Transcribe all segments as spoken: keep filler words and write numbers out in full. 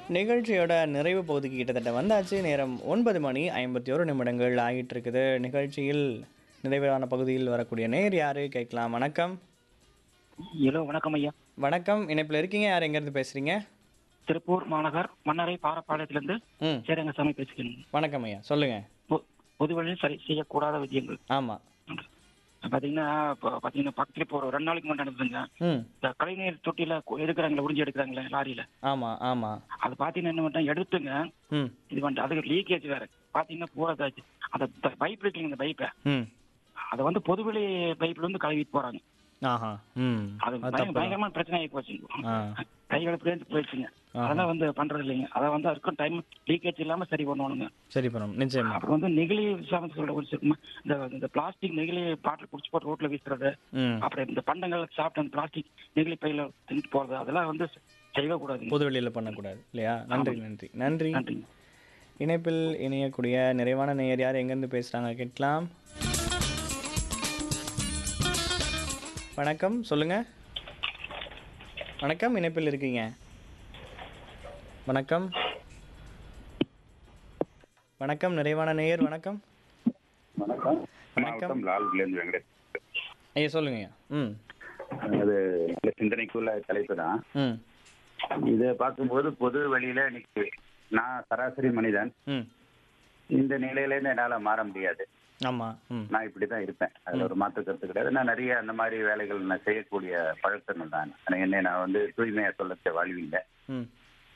நிகழ்ச்சியோட நிறைவு பகுதிக்கு கிட்டத்தட்ட வந்தாச்சு. நேரம் ஒன்பது மணி ஐம்பத்தி ஒரு நிமிடங்கள் ஆகிட்டு இருக்குது. நிகழ்ச்சியில் நிறைவான பகுதியில் வரக்கூடிய நேயர் யாரு கேட்கலாம். வணக்கம். ஹலோ வணக்கம் ஐயா. வணக்கம். இணைப்பில் இருக்கீங்க. யார் எங்கேருந்து பேசுறீங்க? திருப்பூர் மாநகர் மன்னரை பாரப்பாளையத்திலிருந்து ம் சேரங்கசாமி பேசுகிறேன். வணக்கம் ஐயா, சொல்லுங்க. பொ- பொது வழியில் சரி செய்யக்கூடாத விதியங்கள் ஆமாம். பாத்தீங்கன்னா இப்போ பாத்தீங்கன்னா பக்கத்துல இப்போ ஒரு ரெண்டு நாளைக்கு முன்னாடி நடந்துங்க. ம் இந்த கலைஞர் தொட்டியில கு- எடுக்கிறாங்களே உறிஞ்சி எடுக்கிறாங்களே லாரியில, ஆமாம் ஆமாம். அது பாத்தீங்கன்னா என்ன பண்ணிட்டேன் எடுத்துங்க. ம் இது வந்து அதுக்கு லீக்கேஜ் வேற பாத்தீங்கன்னா பூராதாச்சு. அந்த பைப் இருக்குங்க, இந்த பைப்பை ம் அதை வந்து பொதுவெளி பைப்ல இருந்து கழுவிட்டு போறாங்க. ஆஹா. ம் அது அது பயங்கர- தப்பு தான். பயங்கரமான பிரச்சனை ஆகி போச்சு. ஆ கைகளை பிரிஞ்சு போயிடுச்சுங்க. ஆஹா. அதெல்லாம் வந்து பண்றது இல்லைங்க. அதை வந்து அதுக்கும் டைம் லீக்கேஜ் இல்லாம சரி பண்ணணுங்க. சரி பண்ணணும் நிச்சயமா. அப்புறம் வந்து நெகிழி சொல்ற ஒரு சில- இந்த இந்த பிளாஸ்டிக் நெகிழி பாட்டில் குடிச்சு போட்டு ரோட்ல வீசுறது, ம் அப்புறம் இந்த பண்டங்கள் சாப்பிட்டு அந்த பிளாஸ்டிக் நெகிழி பையில தின்ட்டு போறது, அதெல்லாம் வந்து செய்யவே கூடாதுங்க. பொது வெளியில் பண்ணக்கூடாது இல்லையா? நன்றி நன்றி நன்றி. நன்றிங்க. இணைப்பில் இணையக்கூடிய நிறைவான நேயர் யார் எங்கேருந்து பேசுகிறாங்க கேட்கலாம். வணக்கம், சொல்லுங்க. வணக்கம், இணைப்பில் இருக்கீங்க. வணக்கம். வணக்கம், நிறைவான நேயர். வணக்கம். வணக்கம். வணக்கம். மாவட்டம் லால்குடியிலேருந்து வெங்கடேஷ். ஐயா சொல்லுங்கய்யா. ம் அது நல்ல சிந்தனைக்குள்ள தலைப்பு தான். ம் இதை பார்க்கும்போது பொது வழியில இன்னைக்கு நான் சராசரி மனிதன். ம் இந்த நிலையிலேருந்து என்னால் மாற முடியாது. ஆமாம். ம் நான் இப்படி தான் இருப்பேன். அதில் ஒரு மாற்று கருத்து கிடையாது. நான் நிறைய அந்த மாதிரி வேலைகள் நான் செய்யக்கூடிய பழக்கங்கள் தான். ஆனா என்னை நான் வந்து தூய்மையாக சொல்ல வாழ்வில்லை. ம்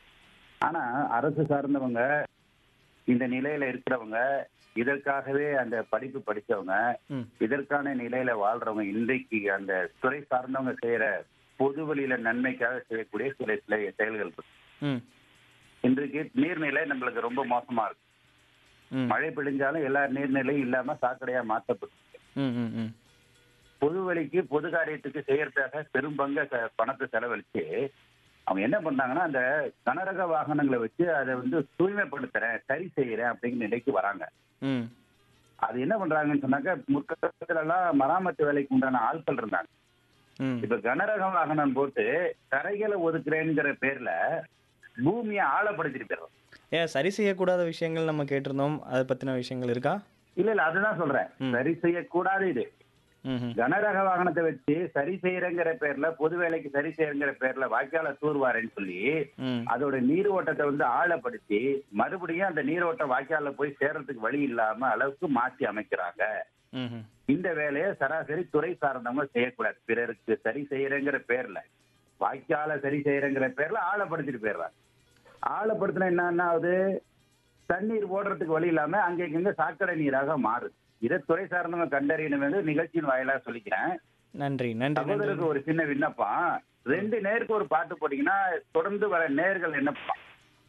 ஆனா அரசு சார்ந்தவங்க, இந்த நிலையில இருக்கிறவங்க, இதற்காகவே அந்த படிப்பு படிச்சவங்க, ம் இதற்கான நிலையில வாழ்றவங்க, இன்றைக்கு அந்த துறை சார்ந்தவங்க செய்யற பொது வழியில நன்மைக்காக செய்யக்கூடிய சில சில செயல்கள் இருக்கு. ம் இன்றைக்கு நீர்நிலை நம்மளுக்கு ரொம்ப மோசமா இருக்கு. ம் மழை பிழிஞ்சாலும் எல்லா நீர்நிலையும் இல்லாம சாக்கடையா மாற்றப்பட்டு ம் ம் ம் பொது வழிக்கு பொது காரியத்துக்கு செய்யறதுக்காக பெரும் பங்க ச- பணத்தை செலவழிச்சு அவங்க என்ன பண்ணாங்கன்னா அந்த கனரக வாகனங்களை வச்சு அதை வந்து தூய்மைப்படுத்துறேன், சரி செய்யறேன் அப்படிங்கிற நிலைக்கு வராங்க. ம் அது என்ன பண்றாங்கன்னு சொன்னாக்க, முற்காலத்துல எல்லாம் மராமத்து வேலைக்கு உண்டான ஆட்கள் இருந்தாங்க. ம் இப்ப கனரக வாகனம் போட்டு தரைகளை ஒதுக்குறேங்கிற பேர்ல பூமியை ஆழப்படுத்திட்டு போயிடும். ஏன் சரி செய்யக்கூடாத விஷயங்கள் நம்ம கேட்டிருந்தோம், அதை பற்றின விஷயங்கள் இருக்கா? இல்ல இல்ல அதுதான் சொல்றேன். ம். சரி செய்யக்கூடாது. இது ம் ம் கனரக வாகனத்தை வச்சு சரி செய்யறங்கிற பேர்ல, பொது வேலைக்கு சரி செய்யறங்கிற பேர்ல வாய்க்கால தூர்வாரேன்னு சொல்லி ம் அதோட நீர் ஓட்டத்தை வந்து ஆழப்படுத்தி மறுபடியும் அந்த நீரோட்டம் வாய்க்கால போய் சேர்றதுக்கு வழி இல்லாம அளவுக்கு மாற்றி அமைக்கிறாங்க. ம் ம் இந்த வேலையை சராசரி துறை சார்ந்தவங்க செய்யக்கூடாது. பிறருக்கு சரி செய்யறங்கிற பேர்ல, வாய்க்கால சரி செய்யறங்கிற பேர்ல ஆழப்படுத்திட்டு போயிடுறாங்க. ஆழப்படுத்தினா என்ன ஆகுது? தண்ணீர் ஓடுறதுக்கு வழி இல்லாம அங்கங்க சாக்கடை நீராக மாறுது. இதை துறை சார்ந்தவங்க கண்டறியணும் என்று நிகழ்ச்சியின் வாயிலாக சொல்லிக்கிறேன். நன்றி நன்றி நன்றி. சகோதரருக்கு ஒரு சின்ன விண்ணப்பம். ரெண்டு நேருக்கு ஒரு பாட்டு போட்டீங்கன்னா தொடர்ந்து வர நேர்கள் என்ன பண்ணலாம்?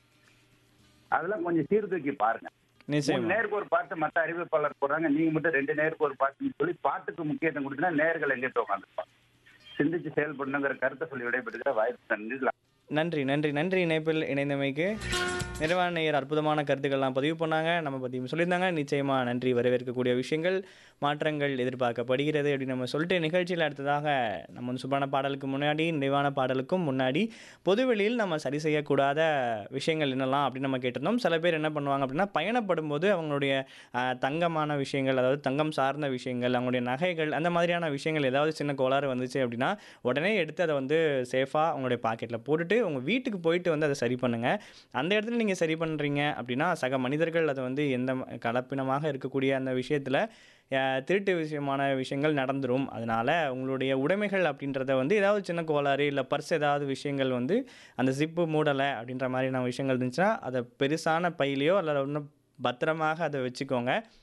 அதெல்லாம் கொஞ்சம் சீர்தூக்கி பாருங்க. மூணு நிச்சயமா. நேருக்கு ஒரு பாட்டு மற்ற அறிவிப்பாளர் போடுறாங்க, நீங்க மட்டும் ரெண்டு நேருக்கு ஒரு பாட்டுன்னு சொல்லி பாட்டுக்கு முக்கியத்துவம் கொடுத்தீங்கன்னா நேர்கள் எங்கிட்ட உட்காந்துருப்பாங்க. சிந்திச்சு செயல்படணுங்கிற கருத்தை சொல்லி விடைபெறுகிற வாய்ப்பு நன்றி. நன்றி நன்றி நன்றி. இணைப்பில் இணைந்தமைக்கு நிறைவான நேயர் அற்புதமான கருத்துக்கள்லாம் பதிவு பண்ணாங்க, நம்ம பற்றியும் சொல்லியிருந்தாங்க. நிச்சயமாக நன்றி. வரவேற்கக்கூடிய விஷயங்கள், மாற்றங்கள் எதிர்பார்க்கப்படுகிறது அப்படின்னு நம்ம சொல்லிட்டு நிகழ்ச்சியில் அடுத்ததாக நம்ம வந்து சுபான பாடலுக்கு முன்னாடி, நிறைவான பாடலுக்கும் முன்னாடி பொதுவெளியில் நம்ம சரி செய்யக்கூடாத விஷயங்கள் என்னெல்லாம் அப்படின்னு நம்ம கேட்டிருந்தோம். சில பேர் என்ன பண்ணுவாங்க அப்படின்னா, பயணப்படும் போது அவங்களுடைய அஹ், தங்கமான விஷயங்கள், அதாவது தங்கம் சார்ந்த விஷயங்கள், அவங்களுடைய நகைகள், அந்த மாதிரியான விஷயங்கள் ஏதாவது சின்ன கோளாறு வந்துச்சு அப்படின்னா உடனே எடுத்து அதை வந்து சேஃபாக அவங்களுடைய பாக்கெட்டில் போட்டுட்டு உங்கள் வீட்டுக்கு போயிட்டு வந்து அதை சரி பண்ணுங்கள். அந்த இடத்துல நீங்கள் சரி பண்ணுறீங்க அப்படின்னா சக மனிதர்கள் அதை வந்து எந்த ம- கலப்பினமாக இருக்கக்கூடிய அந்த விஷயத்தில் திருட்டு விஷயமான விஷயங்கள் நடந்துரும். அதனால் உங்களுடைய உடைமைகள் அப்படின்றத வந்து ஏதாவது சின்ன கோளாறு இல்லை பர்ஸ் ஏதாவது விஷயங்கள் வந்து அந்த ஜிப்பு மூடலை அப்படின்ற மாதிரியான விஷயங்கள் இருந்துச்சுன்னா அதை பெருசான பையிலையோ அல்லது இன்னும் பத்திரமாக அதை வச்சுக்கோங்க.